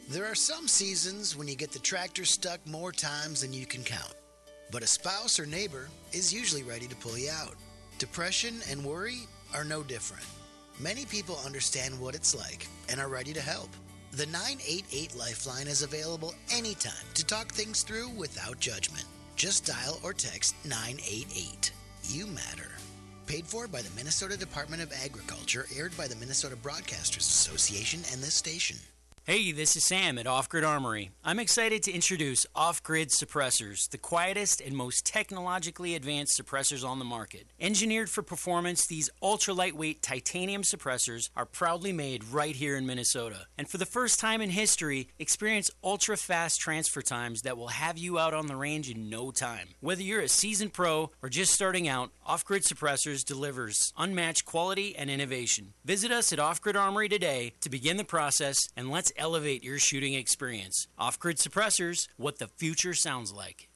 There are some seasons when you get the tractor stuck more times than you can count. But a spouse or neighbor is usually ready to pull you out. Depression and worry are no different. Many people understand what it's like and are ready to help. The 988 Lifeline is available anytime to talk things through without judgment. Just dial or text 988. You matter. Paid for by the Minnesota Department of Agriculture, aired by the Minnesota Broadcasters Association and this station. Hey, this is Sam at Off Grid Armory. I'm excited to introduce Off Grid Suppressors, the quietest and most technologically advanced suppressors on the market. Engineered for performance, these ultra-lightweight titanium suppressors are proudly made right here in Minnesota. And for the first time in history, experience ultra-fast transfer times that will have you out on the range in no time. Whether you're a seasoned pro or just starting out, Off Grid Suppressors delivers unmatched quality and innovation. Visit us at Off Grid Armory today to begin the process, and let's elevate your shooting experience. Off-Grid Suppressors, what the future sounds like.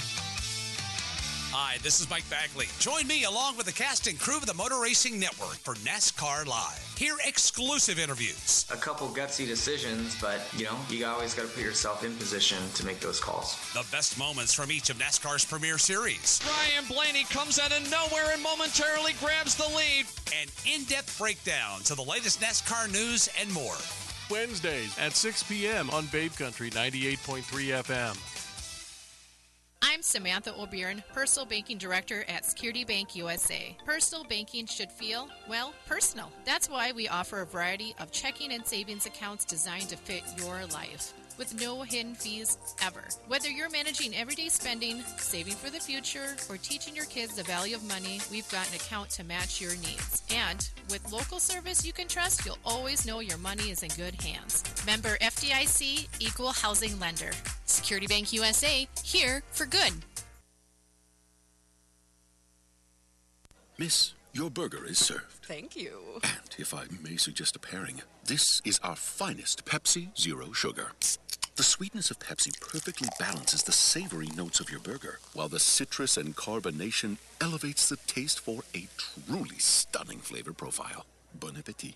Hi, this is Mike Bagley. Join me along with the cast and crew of the Motor Racing Network for NASCAR Live. Hear exclusive interviews. A couple gutsy decisions, but, you always got to put yourself in position to make those calls. The best moments from each of NASCAR's premier series. Ryan Blaney comes out of nowhere and momentarily grabs the lead. And in-depth breakdowns of the latest NASCAR news and more. Wednesdays at 6 p.m. on Babe Country 98.3 FM. I'm Samantha O'Byrne, Personal Banking Director at Security Bank USA. Personal banking should feel, personal. That's why we offer a variety of checking and savings accounts designed to fit your life, with no hidden fees ever. Whether you're managing everyday spending, saving for the future, or teaching your kids the value of money, we've got an account to match your needs. And with local service you can trust, you'll always know your money is in good hands. Member FDIC, Equal Housing Lender. Security Bank USA, here for good. Miss, your burger is served. Thank you. And if I may suggest a pairing, this is our finest Pepsi Zero Sugar. The sweetness of Pepsi perfectly balances the savory notes of your burger, while the citrus and carbonation elevates the taste for a truly stunning flavor profile. Bon appetit.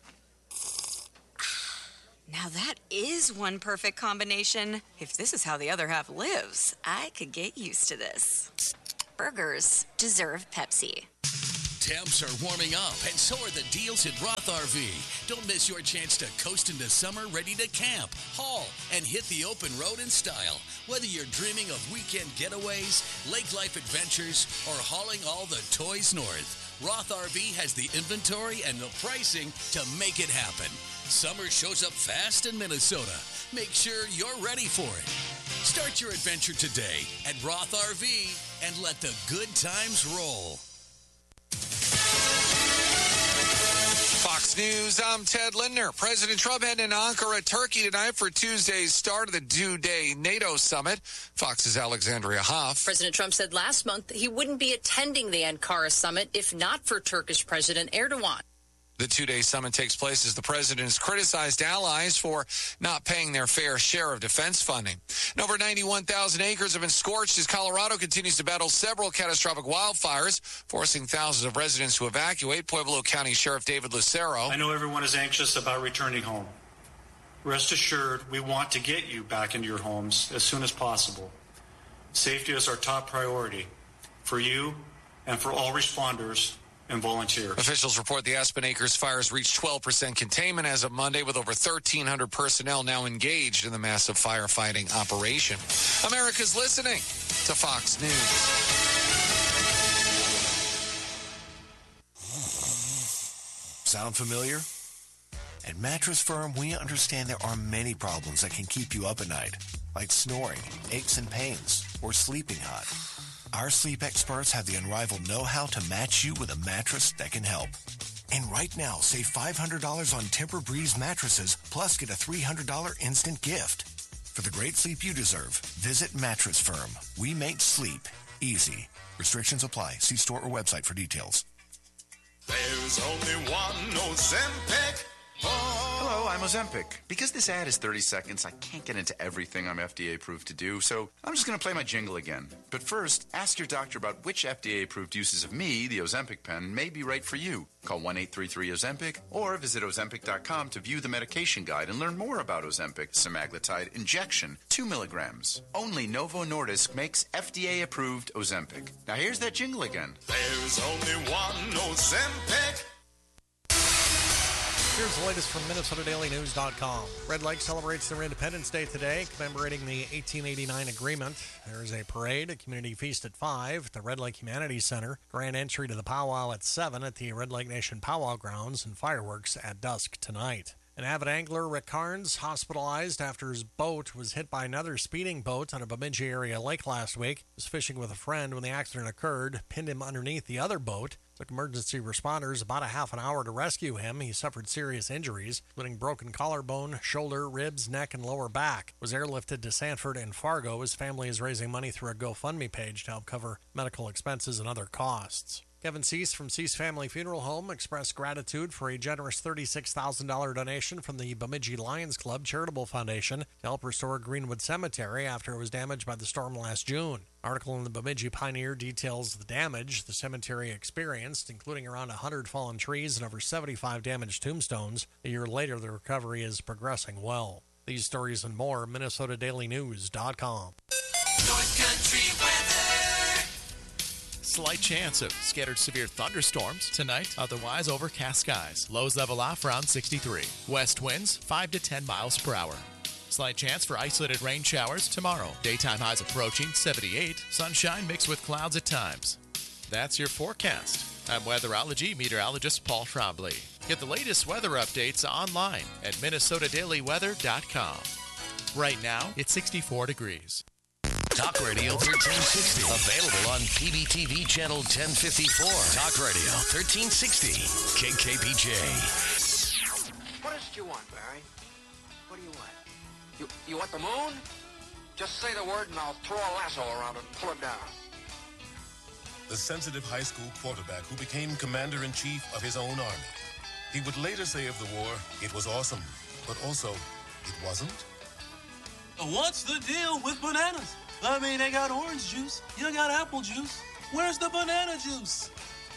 Now that is one perfect combination. If this is how the other half lives, I could get used to this. Burgers deserve Pepsi. Temps are warming up, and so are the deals at Roth RV. Don't miss your chance to coast into summer ready to camp, haul, and hit the open road in style. Whether you're dreaming of weekend getaways, lake life adventures, or hauling all the toys north, Roth RV has the inventory and the pricing to make it happen. Summer shows up fast in Minnesota. Make sure you're ready for it. Start your adventure today at Roth RV and let the good times roll. Fox News, I'm Ted Lindner. President Trump heading to Ankara, Turkey tonight for Tuesday's start of the two-day NATO summit. Fox's Alexandria Hoff. President Trump said last month he wouldn't be attending the Ankara summit if not for Turkish President Erdogan. The two-day summit takes place as the president has criticized allies for not paying their fair share of defense funding. And over 91,000 acres have been scorched as Colorado continues to battle several catastrophic wildfires, forcing thousands of residents to evacuate. Pueblo County Sheriff David Lucero. I know everyone is anxious about returning home. Rest assured, we want to get you back into your homes as soon as possible. Safety is our top priority for you and for all responders and volunteers. Officials report the Aspen Acres fires reached 12% containment as of Monday, with over 1,300 personnel now engaged in the massive firefighting operation. America's listening to Fox News. Sound familiar? At Mattress Firm, we understand there are many problems that can keep you up at night, like snoring, aches and pains, or sleeping hot. Our sleep experts have the unrivaled know-how to match you with a mattress that can help. And right now, save $500 on Tempur-Breeze mattresses, plus get a $300 instant gift. For the great sleep you deserve, visit Mattress Firm. We make sleep easy. Restrictions apply. See store or website for details. There's only one Ozempic. Hello, I'm Ozempic. Because this ad is 30 seconds, I can't get into everything I'm FDA approved to do, so I'm just going to play my jingle again. But first, ask your doctor about which FDA approved uses of me, the Ozempic pen, may be right for you. Call 1-833-OZEMPIC or visit Ozempic.com to view the medication guide and learn more about Ozempic semaglutide injection, 2 milligrams. Only Novo Nordisk makes FDA approved Ozempic. Now here's that jingle again. There's only one Ozempic. Here's the latest from MinnesotaDailyNews.com. Red Lake celebrates their Independence Day today, commemorating the 1889 agreement. There's a parade, a community feast at 5 at the Red Lake Humanities Center, grand entry to the powwow at 7 at the Red Lake Nation Powwow Grounds, and fireworks at dusk tonight. An avid angler, Rick Carnes, hospitalized after his boat was hit by another speeding boat on a Bemidji area lake last week. He was fishing with a friend when the accident occurred, pinned him underneath the other boat. Took emergency responders about a half an hour to rescue him. He suffered serious injuries, including broken collarbone, shoulder, ribs, neck, and lower back. Was airlifted to Sanford and Fargo. His family is raising money through a GoFundMe page to help cover medical expenses and other costs. Kevin Cease from Cease Family Funeral Home expressed gratitude for a generous $36,000 donation from the Bemidji Lions Club Charitable Foundation to help restore Greenwood Cemetery after it was damaged by the storm last June. Article in the Bemidji Pioneer details the damage the cemetery experienced, including around 100 fallen trees and over 75 damaged tombstones. A year later, the recovery is progressing well. These stories and more, MinnesotaDailyNews.com. North Country weather. Slight chance of scattered severe thunderstorms tonight, otherwise overcast skies. Lows level off around 63. West winds 5 to 10 miles per hour. Slight chance for isolated rain showers tomorrow. Daytime highs approaching 78. Sunshine mixed with clouds at times. That's your forecast. I'm weatherology meteorologist Paul Trombley. Get the latest weather updates online at MinnesotaDailyWeather.com. Right now, it's 64 degrees. Talk Radio 1360. Available on PBTV Channel 1054. Talk Radio 1360. KKPJ. What is it you want, Barry? What do you want? You want the moon? Just say the word and I'll throw a lasso around it and pull it down. The sensitive high school quarterback who became commander-in-chief of his own army. He would later say of the war, it was awesome, but also, it wasn't. What's the deal with bananas? I mean, they got orange juice, you got apple juice. Where's the banana juice?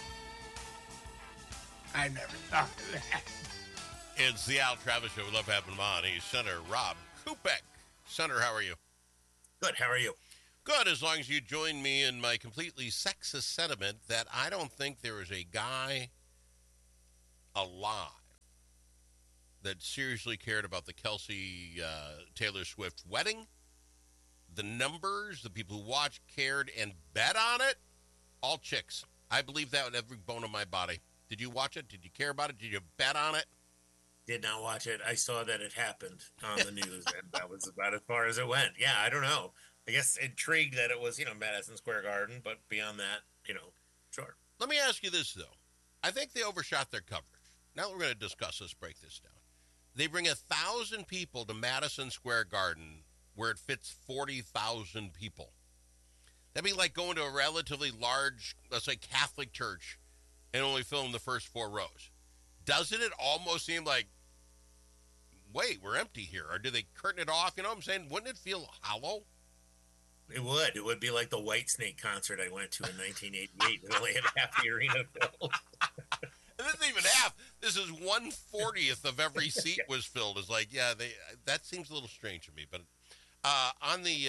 I never thought of that. It's the Al Travis Show. We love having him on. He's Senator Rob Kupek. Senator, how are you? Good. How are you? Good, as long as you join me in my completely sexist sentiment that I don't think there is a guy alive that seriously cared about the Kelsey Taylor Swift wedding. The numbers, the people who watched, cared, and bet on it, all chicks. I believe that with every bone in my body. Did you watch it? Did you care about it? Did you bet on it? Did not watch it. I saw that it happened on the news, and that was about as far as it went. Yeah, I don't know. I guess intrigued that it was, Madison Square Garden, but beyond that, sure. Let me ask you this, though. I think they overshot their coverage. Now that we're going to discuss this, break this down. They bring 1,000 people to Madison Square Garden where it fits 40,000 people. That'd be like going to a relatively large, let's say, Catholic church and only filling the first 4 rows. Doesn't it almost seem like, wait, we're empty here? Or do they curtain it off? You know what I'm saying? Wouldn't it feel hollow? It would. It would be like the Whitesnake concert I went to in 1988. It only had half the arena filled. And this isn't even half. This is 1/40th of every seat was filled. It's like, yeah, that seems a little strange to me. But on the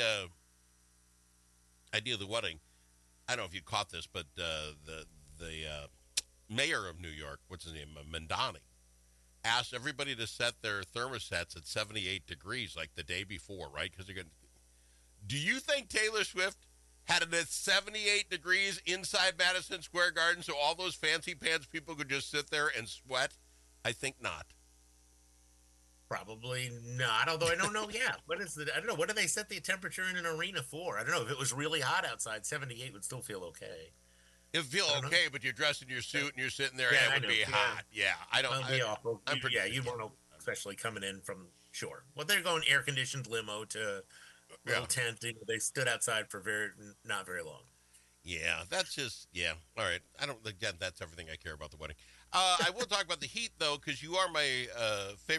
idea of the wedding, I don't know if you caught this, but the mayor of New York, what's his name, Mandani, asked everybody to set their thermostats at 78 degrees like the day before, right? Because they're going to. Do you think Taylor Swift had it at 78 degrees inside Madison Square Garden so all those fancy pants people could just sit there and sweat? I think not. Probably not, although I don't know. Yeah, I don't know. What do they set the temperature in an arena for? I don't know. If it was really hot outside, 78 would still feel okay. It would feel okay, but you're dressed in your suit and you're sitting there and it would be hot. Yeah, I don't. You won't know, especially coming in from shore. Well, they're going air-conditioned limo to little tent. They stood outside for not very long. Yeah, that's just, all right. That's everything I care about the wedding. I will talk about the heat, though, because you are my favorite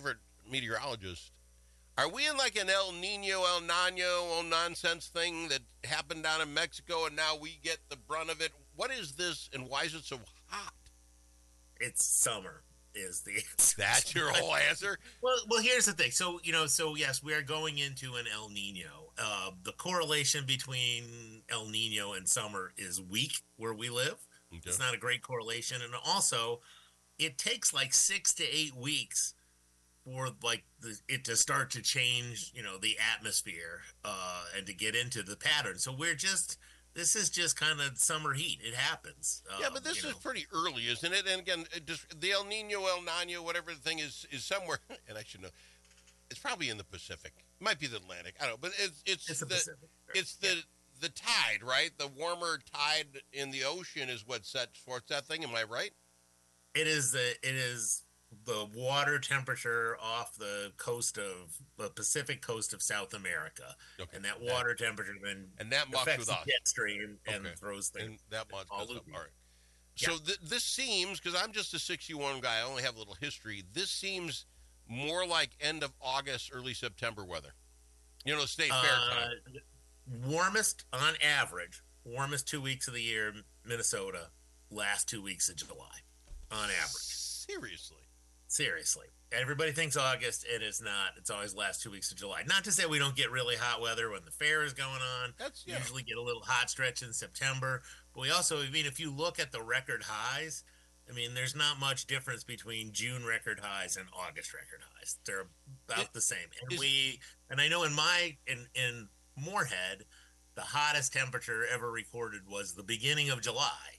meteorologist. Are we in like an El Nino nonsense thing that happened down in Mexico and now we get the brunt of it? What is this and why is it so hot? It's summer is the answer. That's your whole answer? Well, here's the thing. So, yes, we are going into an El Nino. The correlation between El Nino and summer is weak where we live. Okay. It's not a great correlation. And also, it takes like 6 to 8 weeks for like it to start to change, the atmosphere and to get into the pattern. So this is just kind of summer heat. It happens. Yeah, but this is pretty early, isn't it? And again, the El Nino, whatever the thing is somewhere, and I should know, it's probably in the Pacific. It might be the Atlantic. I don't know, but it's the Pacific. It's the tide, right? The warmer tide in the ocean is what sets forth that thing. Am I right? It is the water temperature off the Pacific coast of South America, and that water temperature then affects the jet stream and throws things. And that much all right. So this seems, because I'm just a 61 guy, I only have a little history. This seems more like end of August, early September weather. State fair time. Warmest on average, 2 weeks of the year, Minnesota, last 2 weeks of July, on average. Seriously. Everybody thinks August, and it's not. It's always last 2 weeks of July. Not to say we don't get really hot weather when the fair is going on. Usually get a little hot stretch in September. But we also, if you look at the record highs, there's not much difference between June record highs and August record highs. They're about the same. And I know in Moorhead, the hottest temperature ever recorded was the beginning of July,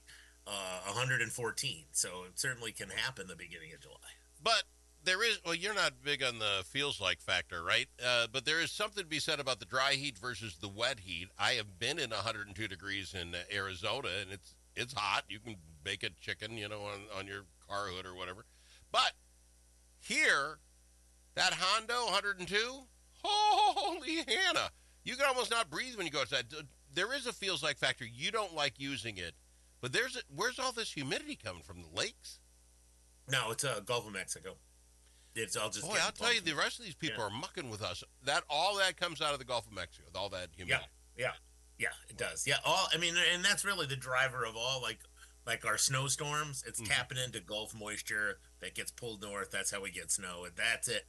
114. So it certainly can happen the beginning of July. But there is, you're not big on the feels like factor, right? But there is something to be said about the dry heat versus the wet heat. I have been in 102 degrees in Arizona, and it's hot. You can bake a chicken, on your car hood or whatever. But here, that Hondo 102, holy Hannah. You can almost not breathe when you go outside. There is a feels like factor. You don't like using it. But where's all this humidity coming from? The lakes? No, it's Gulf of Mexico. It's all just. I'll tell you, the rest of these people are mucking with us. All that comes out of the Gulf of Mexico. All that humidity. Yeah, it does. Yeah, and that's really the driver of all like our snowstorms. It's tapping into Gulf moisture that gets pulled north. That's how we get snow, and that's it.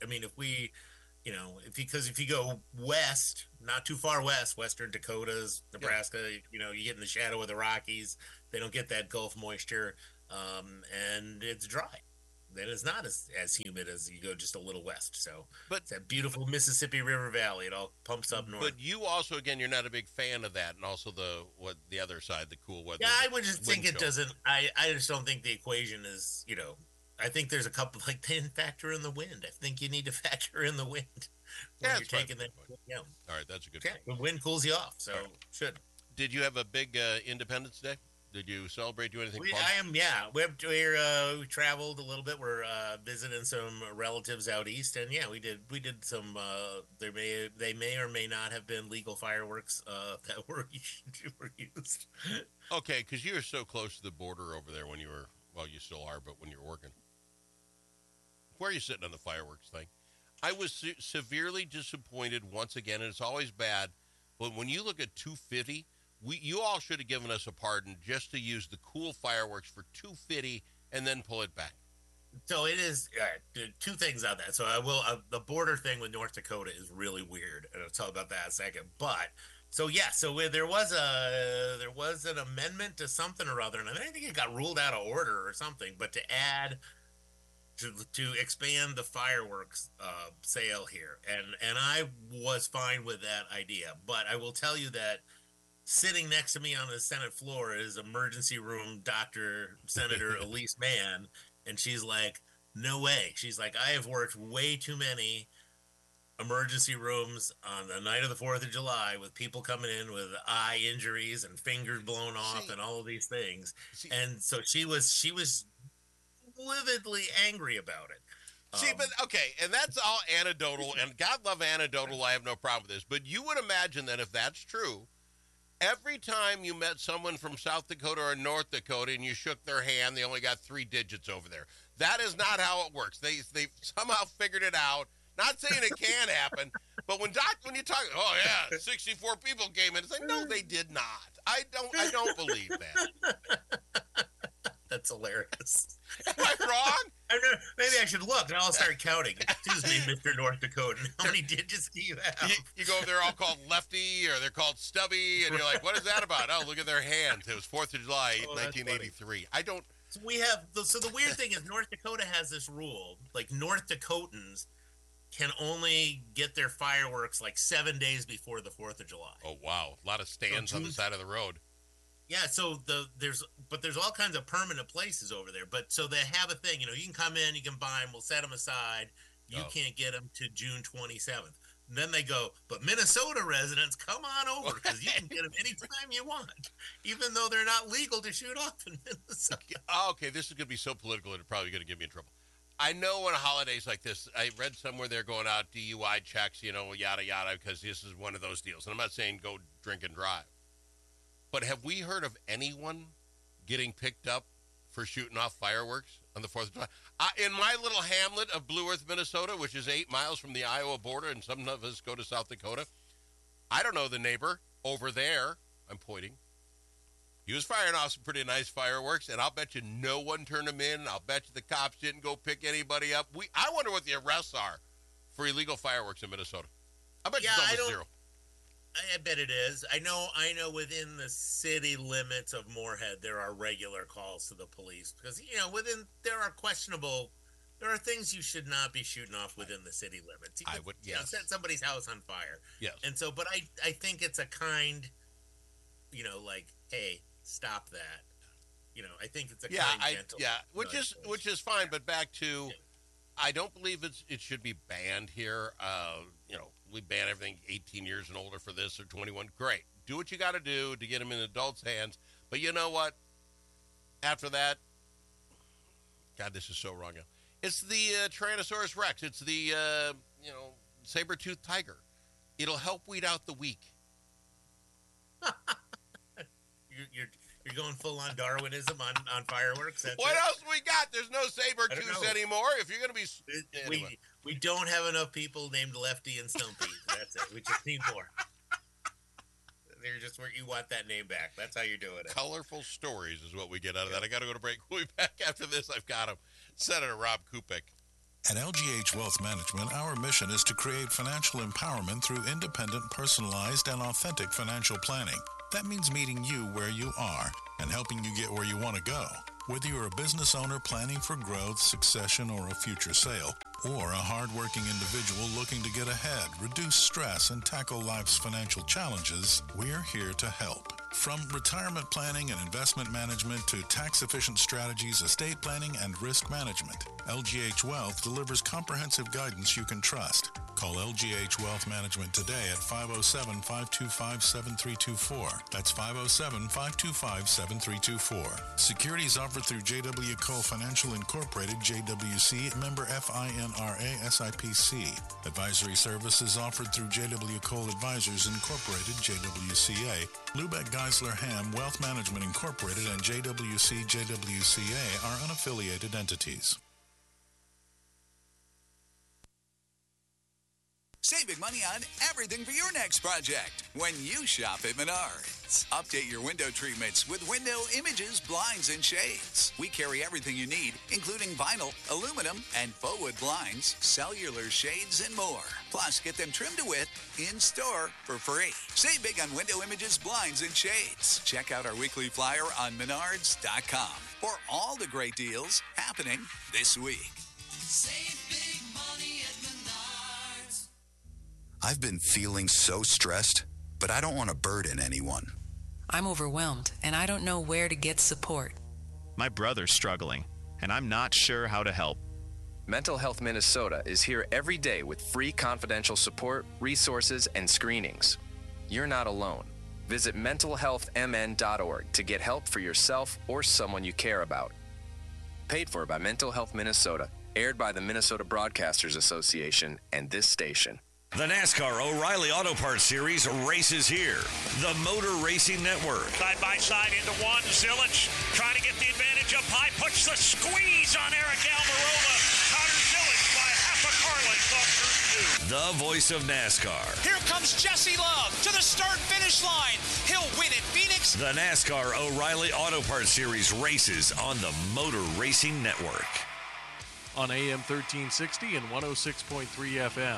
If you go west, not too far west, western Dakotas, Nebraska, you get in the shadow of the Rockies. They don't get that Gulf moisture, and it's dry. Then it's not as humid as you go just a little west. So, but it's that beautiful Mississippi River Valley. It all pumps up north. But you also, again, you're not a big fan of that, and also the other side, the cool weather. Yeah, I would just think it doesn't. I just don't think the equation is. I think there's a couple they didn't factor in the wind. I think you need to factor in the wind when you're taking that. Yeah. All right, that's a good point. The wind cools you off, so should. Did you have a big Independence Day? Did you celebrate? Do anything fun? We traveled a little bit. We're visiting some relatives out east, and we did some. They may or may not have been legal fireworks that were used. Okay, because you were so close to the border over there when you were. Well, you still are, but when you're working. Where are you sitting on the fireworks thing? I was severely disappointed once again, and it's always bad. But when you look at 250. You all should have given us a pardon just to use the cool fireworks for 250 and then pull it back. So it is two things on that. So I will the border thing with North Dakota is really weird, and I'll tell about that in a second. But so there was an amendment to something or other, and I think it got ruled out of order or something. But to add to expand the fireworks sale here, and I was fine with that idea. But I will tell you that. Sitting next to me on the Senate floor is emergency room doctor, Senator Elise Mann, and she's like, no way. She's like, I have worked way too many emergency rooms on the night of the 4th of July with people coming in with eye injuries and fingers blown off and all of these things. And so she was lividly angry about it. But okay, and that's all anecdotal, and God love anecdotal, I have no problem with this. But you would imagine that if that's true, every time you met someone from South Dakota or North Dakota and you shook their hand, they only got 3 digits over there. That is not how it works. They somehow figured it out. Not saying it can happen, but when you talk, 64 people came in. It's like, no, they did not. I don't believe that. That's hilarious. Am I wrong? Maybe I should look, and I'll start counting. Excuse me, Mr. North Dakota. How many digits do you have? You go, they're all called Lefty, or they're called Stubby, and you're like, what is that about? Oh, look at their hands. It was 4th of July, 1983. I don't... So the weird thing is North Dakota has this rule, like North Dakotans can only get their fireworks like 7 days before the 4th of July. Oh, wow. A lot of stands on the side of the road. Yeah, so there's all kinds of permanent places over there. But so they have a thing, you can come in, you can buy them, we'll set them aside. You can't get them to June 27th. And then they go, but Minnesota residents, come on over because you can get them anytime you want, even though they're not legal to shoot off in Minnesota. Okay, this is going to be so political, it's probably going to get me in trouble. I know on holidays like this, I read somewhere they're going out DUI checks, yada, yada, because this is one of those deals. And I'm not saying go drink and drive. But have we heard of anyone getting picked up for shooting off fireworks on the 4th of July? In my little hamlet of Blue Earth, Minnesota, which is 8 miles from the Iowa border, and some of us go to South Dakota, I don't know the neighbor over there. I'm pointing. He was firing off some pretty nice fireworks, and I'll bet you no one turned them in. I'll bet you the cops didn't go pick anybody up. I wonder what the arrests are for illegal fireworks in Minnesota. I bet it's almost zero. I bet it is. I know within the city limits of Moorhead, there are regular calls to the police because, there are things you should not be shooting off within the city limits. You could, set somebody's house on fire. Yes. And so, but I think it's a kind, like, hey, stop that. I think it's a gentle. Yeah, which is fine, but back to, I don't believe it should be banned here. We ban everything 18 years and older for this or 21. Great. Do what you got to do to get them in adults' hands. But you know what? After that, God, this is so wrong. It's the Tyrannosaurus Rex. It's the, saber-toothed tiger. It'll help weed out the weak. You're going full on Darwinism on fireworks. What else we got? There's no saber-tooths anymore. If you're going to be... Anyway. We don't have enough people named Lefty and Stumpy. That's it. We just need more. They're just where you want that name back. That's how you're doing it. Colorful stories is what we get out of that. I got to go to break. We'll be back after this. I've got him. Senator Rob Kupik. At LGH Wealth Management, our mission is to create financial empowerment through independent, personalized, and authentic financial planning. That means meeting you where you are and helping you get where you want to go. Whether you're a business owner planning for growth, succession, or a future sale, or a hardworking individual looking to get ahead, reduce stress, and tackle life's financial challenges, we're here to help. From retirement planning and investment management to tax-efficient strategies, estate planning, and risk management, LGH Wealth delivers comprehensive guidance you can trust. Call LGH Wealth Management today at 507-525-7324. That's 507-525-7324. Securities offered through J.W. Cole Financial Incorporated, JWC, member FINRA SIPC. Advisory services offered through J.W. Cole Advisors Incorporated, JWCA. Lubeck Geisler Ham Wealth Management Incorporated and JWC JWCA are unaffiliated entities. Save big money on everything for your next project when you shop at Menards. Update your window treatments with Window Images, Blinds, and Shades. We carry everything you need, including vinyl, aluminum, and faux wood blinds, cellular shades, and more. Plus, get them trimmed to width in-store for free. Save big on Window Images, Blinds, and Shades. Check out our weekly flyer on Menards.com for all the great deals happening this week. Save big money at Menards. I've been feeling so stressed, but I don't want to burden anyone. I'm overwhelmed, and I don't know where to get support. My brother's struggling, and I'm not sure how to help. Mental Health Minnesota is here every day with free confidential support, resources, and screenings. You're not alone. Visit mentalhealthmn.org to get help for yourself or someone you care about. Paid for by Mental Health Minnesota, aired by the Minnesota Broadcasters Association and this station. The NASCAR O'Reilly Auto Parts Series races here. The Motor Racing Network. Side by side into one. Zilich trying to get the advantage up high. Puts the squeeze on Eric Almirola. Connor Zilich by half a car length off through the voice of NASCAR. Here comes Jesse Love to the start-finish line. He'll win at Phoenix. The NASCAR O'Reilly Auto Parts Series races on the Motor Racing Network. On AM 1360 and 106.3 FM.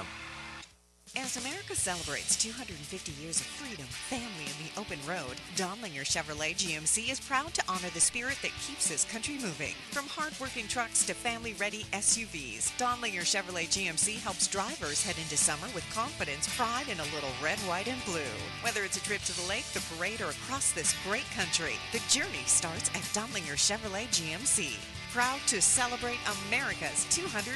As America celebrates 250 years of freedom, family, and the open road, Donlinger Chevrolet GMC is proud to honor the spirit that keeps this country moving. From hard-working trucks to family-ready SUVs, Donlinger Chevrolet GMC helps drivers head into summer with confidence, pride, and a little red, white, and blue. Whether it's a trip to the lake, the parade, or across this great country, the journey starts at Donlinger Chevrolet GMC. Proud to celebrate America's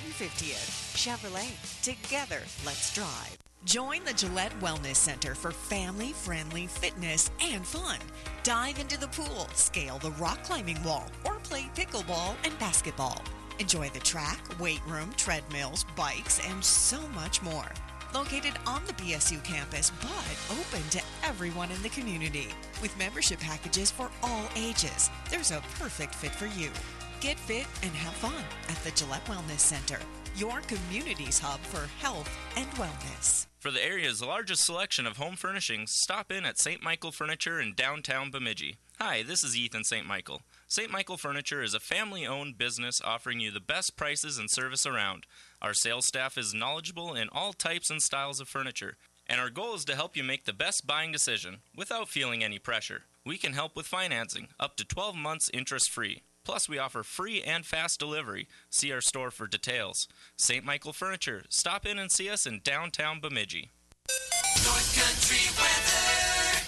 250th. Chevrolet, together, let's drive. Join the Gillette Wellness Center for family-friendly fitness and fun. Dive into the pool, scale the rock climbing wall, or play pickleball and basketball. Enjoy the track, weight room, treadmills, bikes, and so much more. Located on the BSU campus, but open to everyone in the community. With membership packages for all ages, there's a perfect fit for you. Get fit and have fun at the Gillette Wellness Center, your community's hub for health and wellness. For the area's largest selection of home furnishings, stop in at St. Michael Furniture in downtown Bemidji. Hi, this is Ethan St. Michael. St. Michael Furniture is a family-owned business offering you the best prices and service around. Our sales staff is knowledgeable in all types and styles of furniture, and our goal is to help you make the best buying decision without feeling any pressure. We can help with financing, up to 12 months interest-free. Plus, we offer free and fast delivery. See our store for details. St. Michael Furniture. Stop in and see us in downtown Bemidji. North Country weather.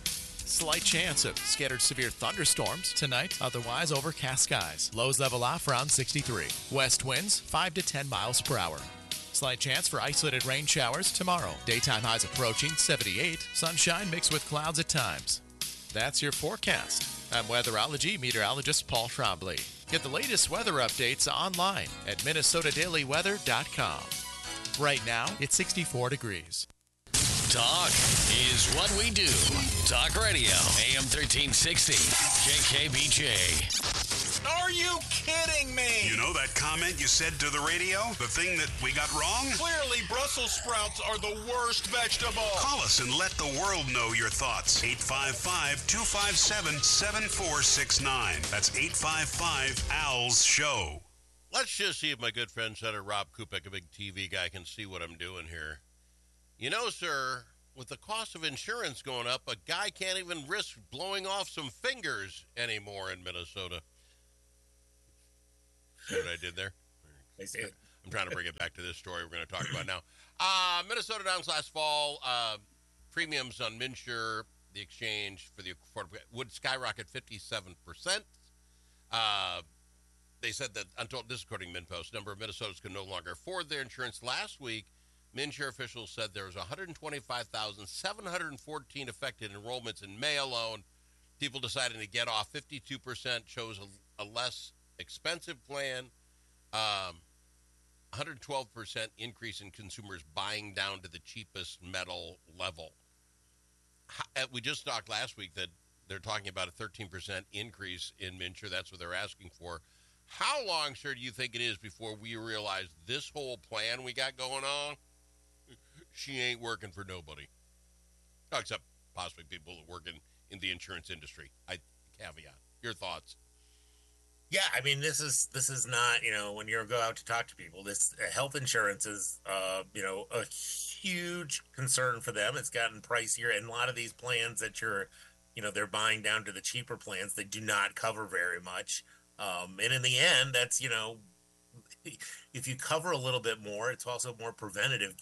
Slight chance of scattered severe thunderstorms tonight, otherwise overcast skies. Lows level off around 63. West winds 5 to 10 miles per hour. Slight chance for isolated rain showers tomorrow. Daytime highs approaching 78. Sunshine mixed with clouds at times. That's your forecast. I'm weatherology meteorologist Paul Trombley. Get the latest weather updates online at minnesotadailyweather.com. Right now, it's 64 degrees. Talk is what we do. Talk Radio, AM 1360, KKBJ. Are you kidding me? You know that comment you said to the radio? The thing that we got wrong? Clearly, Brussels sprouts are the worst vegetable. Call us and let the world know your thoughts. 855-257-7469. That's 855-ALS-SHOW. Let's just see if my good friend Senator Rob Kupek, a big TV guy, can see what I'm doing here. You know, sir, with the cost of insurance going up, a guy can't even risk blowing off some fingers anymore in Minnesota. See what I did there? I see it. I'm trying to bring it back to this story we're going to talk about now. Minnesota Downs last fall, premiums on MNsure, the exchange for the would skyrocket 57%. They said that until this, according to MinnPost, a number of Minnesotans could no longer afford their insurance. Last week, MNsure officials said there was 125,714 affected enrollments in May alone. People deciding to get off. 52% chose a less expensive plan. 112% increase in consumers buying down to the cheapest metal level. We just talked last week that they're talking about a 13% increase in MNsure. That's what they're asking for. How long, sir, do you think it is before we realize this whole plan we got going on, she ain't working for nobody? Oh, except possibly people that work in the insurance industry. Caveat. Your thoughts? Yeah, I mean, this is not, when you go out to talk to people, this health insurance is, a huge concern for them. It's gotten pricier, and a lot of these plans that they're buying down to the cheaper plans, they do not cover very much. And in the end, that's, if you cover a little bit more, it's also more preventative